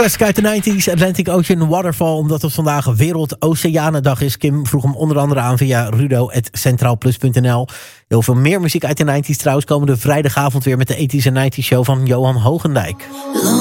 Classic uit de 90s, Atlantic Ocean Waterfall. Omdat het vandaag Wereld-Oceanendag is. Kim vroeg hem onder andere aan via rudo@centraalplus.nl. Heel veel meer muziek uit de 90s trouwens. Komende vrijdagavond weer met de 80s en 90s show van Johan Hoogendijk.